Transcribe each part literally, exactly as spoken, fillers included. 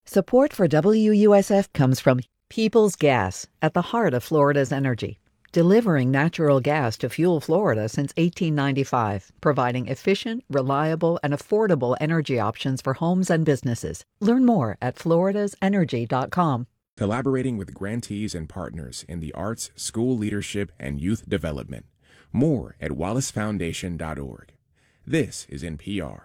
Support for W U S F comes from Peoples Gas, at the heart of Florida's energy, delivering natural gas to fuel Florida since eighteen ninety-five, providing efficient, reliable, and affordable energy options for homes and businesses. Learn more at floridas energy dot com. Collaborating with grantees and partners in the arts, school leadership, and youth development. More at wallace foundation dot org. This is N P R.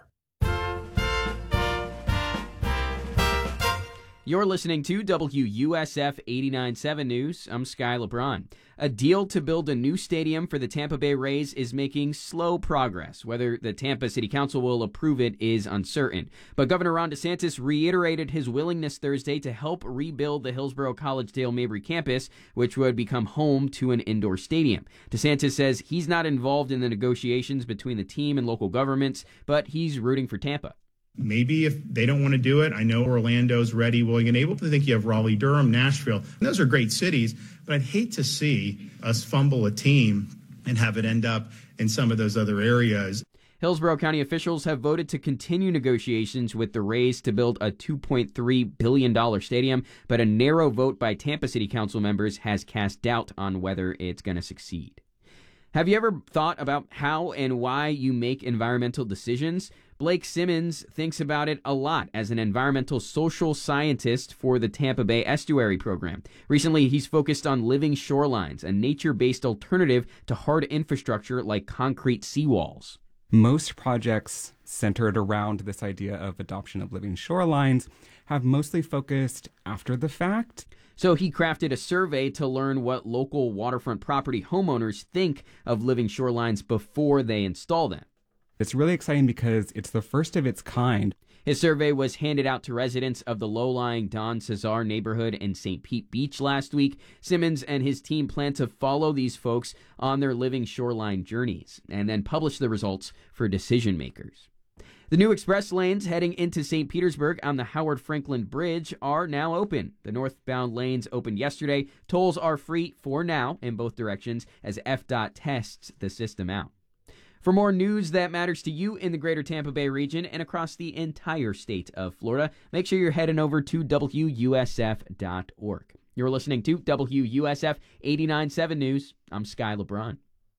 You're listening to W U S F eighty-nine point seven News. I'm Sky LeBron. A deal to build a new stadium for the Tampa Bay Rays is making slow progress. Whether the Tampa City Council will approve it is uncertain. But Governor Ron DeSantis reiterated his willingness Thursday to help rebuild the Hillsborough College Dale Mabry campus, which would become home to an indoor stadium. DeSantis says he's not involved in the negotiations between the team and local governments, but he's rooting for Tampa. Maybe if they don't want to do it, I know Orlando's ready, willing, and able. I think you have Raleigh, Durham, Nashville. And those are great cities, but I'd hate to see us fumble a team and have it end up in some of those other areas. Hillsborough County officials have voted to continue negotiations with the Rays to build a two point three billion dollars stadium, but a narrow vote by Tampa City Council members has cast doubt on whether it's going to succeed. Have you ever thought about how and why you make environmental decisions? Blake Simmons thinks about it a lot as an environmental social scientist for the Tampa Bay Estuary Program. Recently, he's focused on living shorelines, a nature-based alternative to hard infrastructure like concrete seawalls. Most projects centered around this idea of adoption of living shorelines have mostly focused after the fact. So he crafted a survey to learn what local waterfront property homeowners think of living shorelines before they install them. It's really exciting because it's the first of its kind. His survey was handed out to residents of the low-lying Don Cesar neighborhood in Saint Pete Beach last week. Simmons and his team plan to follow these folks on their living shoreline journeys and then publish the results for decision makers. The new express lanes heading into Saint Petersburg on the Howard Franklin Bridge are now open. The northbound lanes opened yesterday. Tolls are free for now in both directions as F D O T tests the system out. For more news that matters to you in the greater Tampa Bay region and across the entire state of Florida, make sure you're heading over to W U S F dot org. You're listening to W U S F eighty-nine point seven News. I'm Sky LeBron.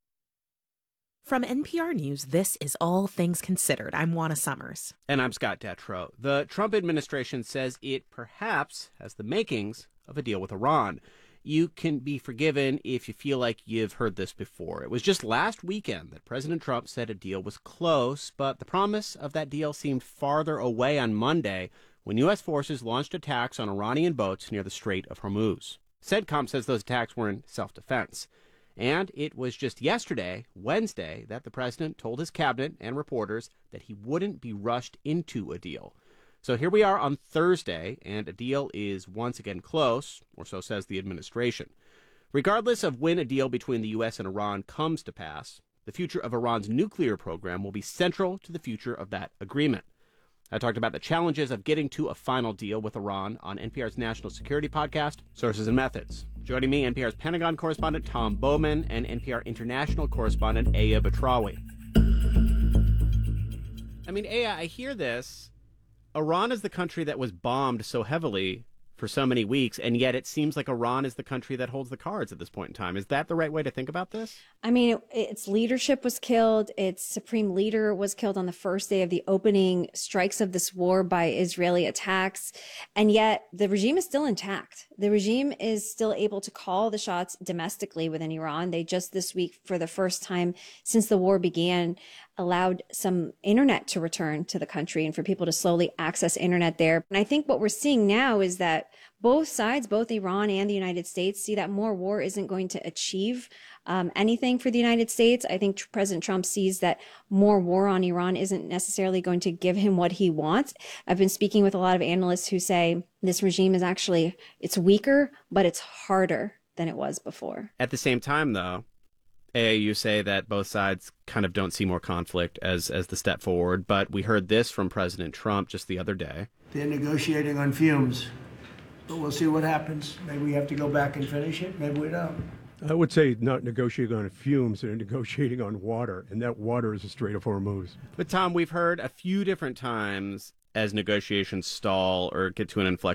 From N P R News, this is All Things Considered. I'm Juana Summers. And I'm Scott Detrow. The Trump administration says it perhaps has the makings of a deal with Iran. You can be forgiven if you feel like you've heard this before. It was just last weekend that President Trump said a deal was close, but the promise of that deal seemed farther away on Monday when U S forces launched attacks on Iranian boats near the Strait of Hormuz. CENTCOM says those attacks were in self-defense. And it was just yesterday, Wednesday, that the president told his cabinet and reporters that he wouldn't be rushed into a deal. So here we are on Thursday, and a deal is once again close, or so says the administration. Regardless of when a deal between the U S and Iran comes to pass, the future of Iran's nuclear program will be central to the future of that agreement. I talked about the challenges of getting to a final deal with Iran on N P R's National Security Podcast, Sources and Methods. Joining me, N P R's Pentagon correspondent Tom Bowman and N P R international correspondent Aya Batrawi. I mean, Aya, I hear this. Iran is the country that was bombed so heavily for so many weeks, and yet it seems like Iran is the country that holds the cards at this point in time. Is that the right way to think about this? I mean, it, its leadership was killed. Its supreme leader was killed on the first day of the opening strikes of this war by Israeli attacks. And yet the regime is still intact. The regime is still able to call the shots domestically within Iran. They just this week, for the first time since the war began, allowed some internet to return to the country and for people to slowly access internet there. And I think what we're seeing now is that both sides, both Iran and the United States, see that more war isn't going to achieve um, anything for the United States. I think President Trump sees that more war on Iran isn't necessarily going to give him what he wants. I've been speaking with a lot of analysts who say this regime is actually, it's weaker, but it's harder than it was before. At the same time, though, A, you say that both sides kind of don't see more conflict as, as the step forward, but we heard this from President Trump just the other day. They're negotiating on fumes, but we'll see what happens. Maybe we have to go back and finish it, maybe we don't. I would say not negotiating on fumes, they're negotiating on water, and that water is the Strait of Hormuz. But Tom, we've heard a few different times as negotiations stall or get to an inflection